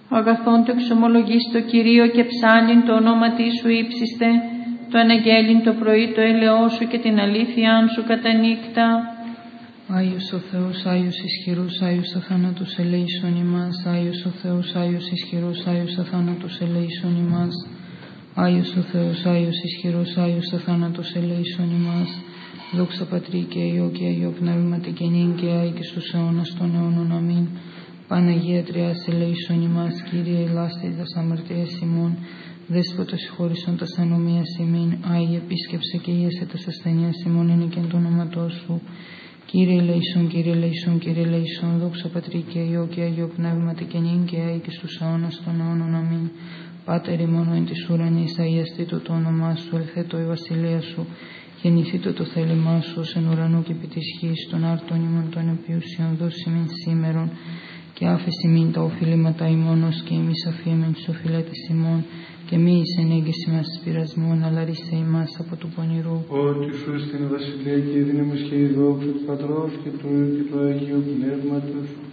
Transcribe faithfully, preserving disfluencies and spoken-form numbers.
αγαθόν το εξομολογείς το Κυρίο και ψάλιν το ονόματί σου ύψιστε, το αναγγέλιν το πρωί το έλεό σου και την αλήθειάν σου κατά νύκτα. Άγιος ο Θεός, Άγιος ισχυρός, Άγιος αθάνατος ελέησον ημάς. Άγιος ο Θεός, Άγιος ισχυρός, Άγιος αθάνατος ελέησον ημάς. Άγιος ο Θεός, Άγιος ισχυρός, Άγιος αθάνατος ελέησον ημάς. Δόξα Πατρί και Υιό και Αγίο Πνεύματι και νυν και άη και στους αιώνας των αιώνων. Αμήν. Παναγία Τριάς ελέησον ημάς. Κύριε ελάστη τας αμαρτίας ημών. Δέσποτα συγχώρησον τας ανομίας ημίν. Άγιε επίσκεψε και ίεσε τας ασθενείας ημών είναι και εν το όνοματό σου. Κύριε ελέησον, Κύριε ελέησον, Κύριε ελέησον. Δόξα Πατρί και Υιό και Αγίο Πνεύματι και νυν και άη και στους αιώνας των αιώνων. Αμήν. Πάτερ ημών εν της ουρανής, αγιαστήτω το όνομά σου, ελθέτω η βασιλεία σου. Γεννηθήτω το θέλημά σου ως εν ουρανού και επί της γης, των άρτων ημών των επιούσιων δώσει μην σήμερον, και άφεση μην τα οφειλήματα ημών ως και εμείς αφήμεν τους οφειλέτες ημών, και μη εις ενέγγιση μας πειρασμών, αλλά ρίσε ημάς από του πονηρού. Ότι σου στην βασιλεία και η δύναμη και η δόξα του Πατρός και του Υιού και του Αγίου Πνεύματος,